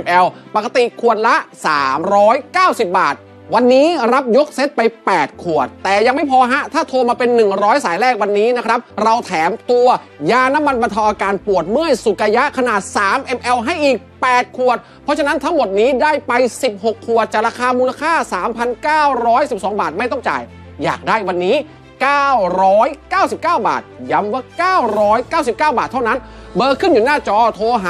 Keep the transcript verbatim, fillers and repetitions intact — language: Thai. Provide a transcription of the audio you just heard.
แอล ปกติขวดละสามร้อยเก้าสิบบาทวันนี้รับยกเซตไปแปดขวดแต่ยังไม่พอฮะถ้าโทรมาเป็นหนึ่งร้อยสายแรกวันนี้นะครับเราแถมตัวยาน้ำมันบรรเทาอาการปวดเมื่อยสุกายะขนาดสาม มิลลิลิตร ให้อีกแปดขวดเพราะฉะนั้นทั้งหมดนี้ได้ไปสิบหกขวดจากราคามูลค่า สามพันเก้าร้อยสิบสอง บาทไม่ต้องจ่ายอยากได้วันนี้เก้าร้อยเก้าสิบเก้าบาทย้ำว่าเก้าร้อยเก้าสิบเก้าบาทเท่านั้นเบอร์ขึ้นอยู่หน้าจอโทรหา